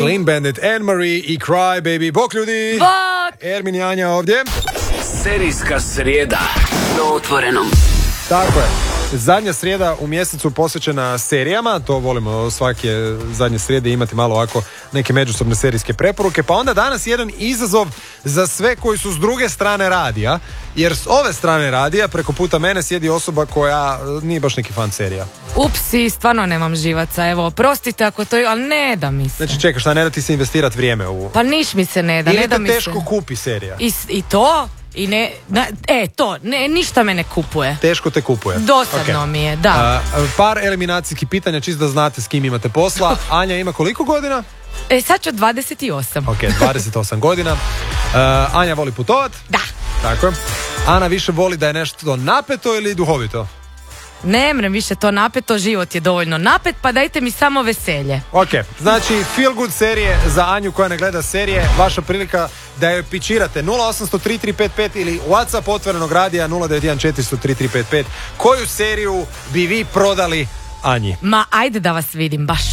Clean Bandit, Anne-Marie i Cry Baby. Bok ljudi! Bok! Ermin i Anja ovdje. Serijska srijeda na Otvorenom. Tako je. Zadnja srijeda u mjesecu posvećena serijama, to volimo svake zadnje srijede imati malo ovako neke međusobne serijske preporuke, pa onda danas jedan izazov za sve koji su s druge strane radija, jer s ove strane radija preko puta mene sjedi osoba koja nije baš neki fan serija. Upsi, stvarno nemam živaca, evo, oprostite ako to, ali ne da mi se. Znači čekaj, šta, ne da ti se investirati vrijeme u... Pa niš mi se ne da, ili ne da te mi se. teško kupi serija? I to? I ne, ništa me ne kupuje. Teško te kupuje. Dosadno mi je, da. Par eliminacijskih pitanja, čisto da znate s kim imate posla. Anja ima koliko godina? Sad ću 28. Ok, 28 godina. Anja voli putovat? Da. Tako je. Ana više voli da je nešto napeto ili duhovito? Ne mrem više to napeto, život je dovoljno napet, pa dajte mi samo veselje. Ok, znači feel good serije za Anju koja ne gleda serije, vaša prilika da joj pičirate 0800-3355 ili WhatsApp Otvorenog radija 091400-3355. Koju seriju bi vi prodali Anji? Ma ajde da vas vidim baš.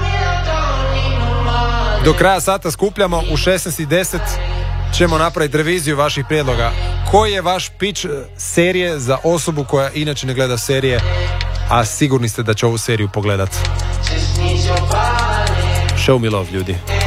Do kraja sata skupljamo, u 16:10 ćemo napraviti reviziju vaših prijedloga. Koji je vaš pitch serije za osobu koja inače ne gleda serije, a sigurni ste da će ovu seriju pogledat? Show me love, ljudi.